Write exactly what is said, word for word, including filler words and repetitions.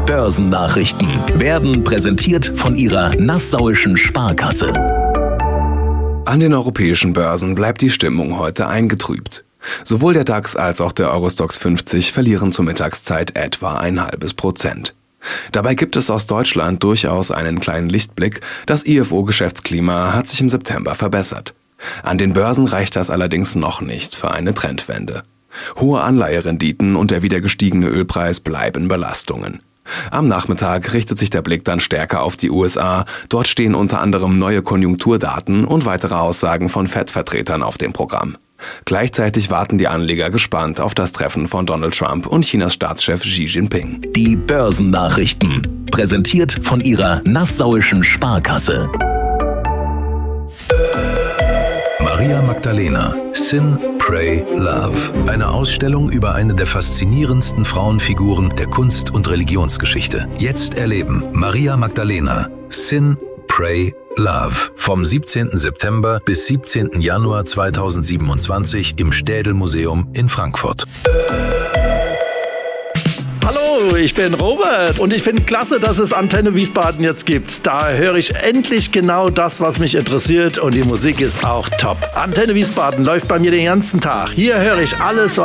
Börsennachrichten werden präsentiert von Ihrer Nassauischen Sparkasse. An den europäischen Börsen bleibt die Stimmung heute eingetrübt. Sowohl der DAX als auch der Eurostoxx fünfzig verlieren zur Mittagszeit etwa ein halbes Prozent. Dabei gibt es aus Deutschland durchaus einen kleinen Lichtblick. Das I F O-Geschäftsklima hat sich im September verbessert. An den Börsen reicht das allerdings noch nicht für eine Trendwende. Hohe Anleiherenditen und der wieder gestiegene Ölpreis bleiben Belastungen. Am Nachmittag richtet sich der Blick dann stärker auf die U S A. Dort stehen unter anderem neue Konjunkturdaten und weitere Aussagen von Fed-Vertretern auf dem Programm. Gleichzeitig warten die Anleger gespannt auf das Treffen von Donald Trump und Chinas Staatschef Xi Jinping. Die Börsennachrichten, präsentiert von Ihrer Nassauischen Sparkasse. Maria Magdalena, Sin, Pray, Love. Eine Ausstellung über eine der faszinierendsten Frauenfiguren der Kunst- und Religionsgeschichte. Jetzt erleben Maria Magdalena, Sin, Pray, Love. Vom siebzehnten September bis siebzehnten Januar zweitausendsiebenundzwanzig im Städel-Museum in Frankfurt. Hallo, ich bin Robert und ich finde klasse, dass es Antenne Wiesbaden jetzt gibt. Da höre ich endlich genau das, was mich interessiert, und die Musik ist auch top. Antenne Wiesbaden läuft bei mir den ganzen Tag. Hier höre ich alles,